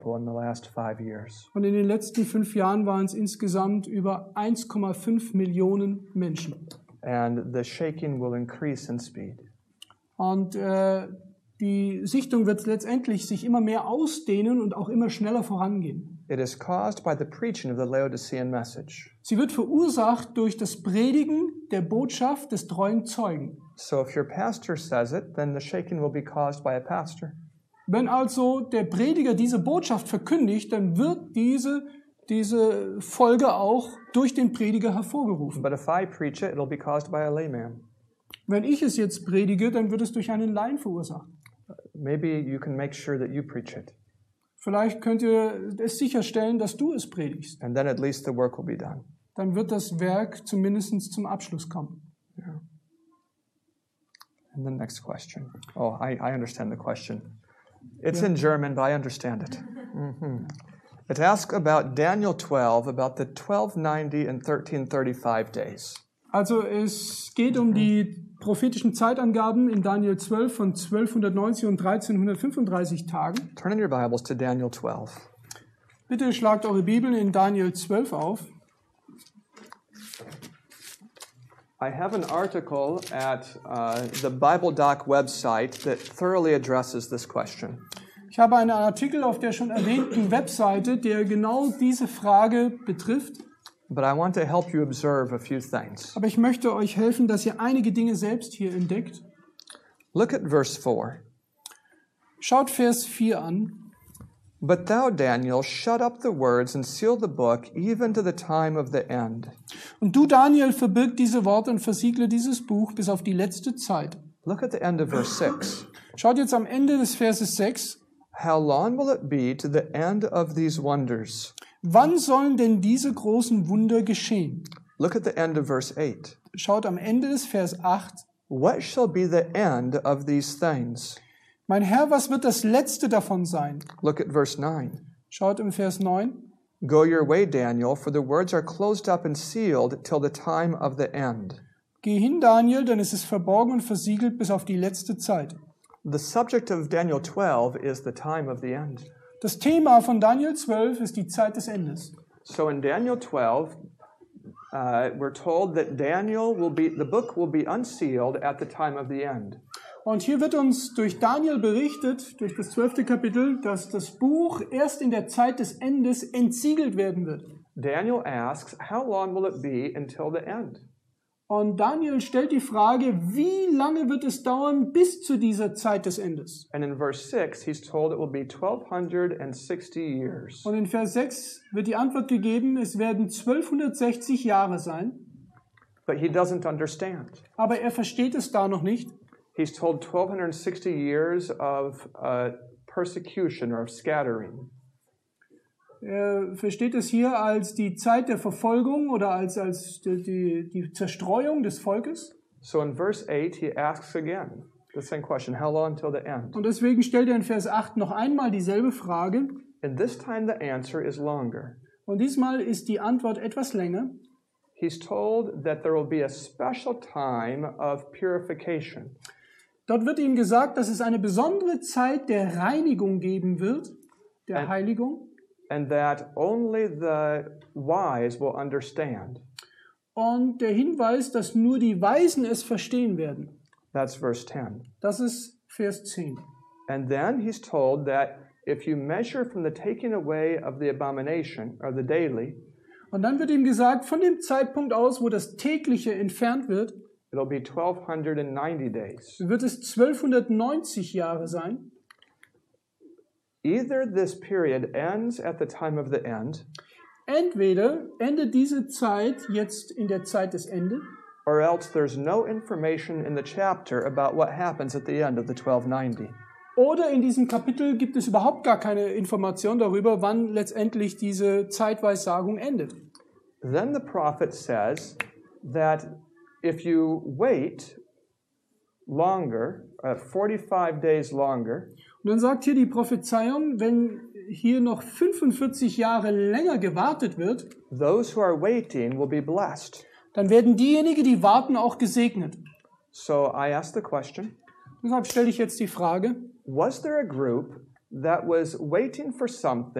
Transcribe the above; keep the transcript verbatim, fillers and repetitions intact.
in the last five years. Und in den letzten fünf Jahren waren es insgesamt über eins Komma fünf Millionen Menschen. And the shaking will increase in speed. Und äh, die Sichtung wird letztendlich sich immer mehr ausdehnen und auch immer schneller vorangehen. It is caused by the preaching of the Laodicean message. Sie wird verursacht durch das Predigen der Botschaft des treuen Zeugen. So if your pastor says it, then the shaking will be caused by a pastor. Wenn also der Prediger diese Botschaft verkündigt, dann wird diese, diese Folge auch durch den Prediger hervorgerufen. But if I preach it, it'll be caused by a layman. Wenn ich es jetzt predige, dann wird es durch einen Laien verursacht. Maybe you can make sure that you preach it. Vielleicht könnt ihr es sicherstellen, dass du es predigst. And then at least the work will be done. Dann wird das Werk zumindest zum Abschluss kommen. Yeah. And the next question. Oh, I, I understand the question. It's Yeah. in German, but I understand it. Mm-hmm. It asks about Daniel twelve, about the twelve ninety and thirteen thirty-five days. Also es geht um die prophetischen Zeitangaben in Daniel zwölf von zwölfhundertneunzig und dreizehnhundertfünfunddreißig Tagen. Turn in your Bibles to Daniel twelve. Bitte schlagt eure Bibeln in Daniel zwölf auf. I have an article at uh, the Bible Doc website that thoroughly addresses this question. Ich habe einen Artikel auf der schon erwähnten Webseite, der genau diese Frage betrifft. But I want to help you observe a few things. Aber ich möchte euch helfen, dass ihr einige Dinge selbst hier entdeckt. Look at verse four. Schaut Vers vier an. But thou, Daniel, shut up the words and seal the book even to the time of the end. Und du, Daniel, verbirg diese Worte und versiegle dieses Buch bis auf die letzte Zeit. Look at the end of verse six. Schaut jetzt am Ende des Verses sechs. How long will it be to the end of these wonders? Wann sollen denn diese großen Wunder geschehen? Look at the end of verse eight. Schaut am Ende des Vers acht. What shall be the end of these things? Mein Herr, was wird das Letzte davon sein? Look at verse nine. Schaut im Vers neun. Go your way, Daniel, for the words are closed up and sealed till the time of the end. Geh hin, Daniel, denn es ist verborgen und versiegelt bis auf die letzte Zeit. The subject of Daniel twelve is the time of the end. Das Thema von Daniel zwölf ist die Zeit des Endes. So in Daniel twelve, uh, we're told that Daniel will be, the book will be unsealed at the time of the end. Und hier wird uns durch Daniel berichtet, durch das zwölfte Kapitel, dass das Buch erst in der Zeit des Endes entsiegelt werden wird. Daniel asks, how long will it be until the end? Und Daniel stellt die Frage, wie lange wird es dauern bis zu dieser Zeit des Endes? And in verse six, he's told it will be twelve sixty years. Und in Vers sechs wird die Antwort gegeben, es werden zwölfhundertsechzig Jahre sein. But he doesn't understand. Aber er versteht es da noch nicht. He's told twelve sixty years of uh, persecution or of scattering. Er versteht es hier als die Zeit der Verfolgung oder als, als die, die, die Zerstreuung des Volkes. So in verse eight, he asks again the same question, how long till the end? Und deswegen stellt er in Vers acht noch einmal dieselbe Frage. And this time the answer is longer. Und diesmal ist die Antwort etwas länger. He's told that there will be a special time of purification. Dort wird ihm gesagt, dass es eine besondere Zeit der Reinigung geben wird, der And- Heiligung. And that only the wise will understand. Und der Hinweis, dass nur die Weisen es verstehen werden. That's verse ten. Das ist Vers zehn. And then he's told that if you measure from the taking away of the abomination, or the daily, Und dann wird ihm gesagt, von dem Zeitpunkt aus, wo das tägliche entfernt wird, it'll be twelve ninety days. wird es zwölfhundertneunzig Jahre sein. Either this period ends at the time of the end, Entweder endet diese Zeit jetzt in der Zeit des Endes, or else there's no information in the chapter about what happens at the end of the twelve ninety. oder in diesem Kapitel gibt es überhaupt gar keine Information darüber, wann letztendlich diese Zeitweissagung endet. Then the prophet says that if you wait longer, uh, forty-five days longer, Und dann sagt hier die Prophezeiung, wenn hier noch fünfundvierzig Jahre länger gewartet wird, those who are waiting will be blessed. dann werden diejenigen, die warten, auch gesegnet. So I ask the question, Deshalb stelle ich jetzt die Frage, was there a group that was waiting for something